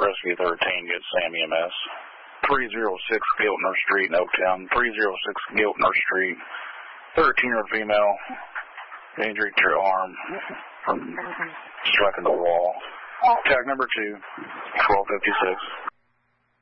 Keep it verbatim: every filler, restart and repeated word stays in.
Rescue thirteen, get Sam E M S. three oh six Giltner Street in Oaktown. three oh six Giltner Street. thirteen-year-old female. Injury to her arm from striking the wall. Tag number two, twelve fifty-six.